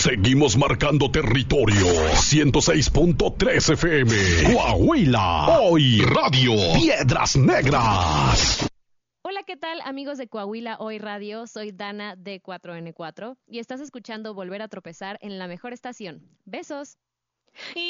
Seguimos marcando territorio. 106.3 FM. Coahuila. Hoy Radio. Piedras Negras. Hola, ¿qué tal, amigos de Coahuila Hoy Radio? Soy Dana de 4N4 y estás escuchando Volver a Tropezar en la mejor estación. Besos.